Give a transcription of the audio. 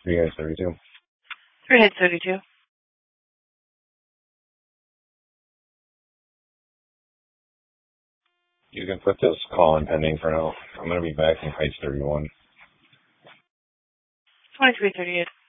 3 Heights 32. 3 Heights 32. You can put this call in pending for now. I'm going to be back in Heights 31. 2338.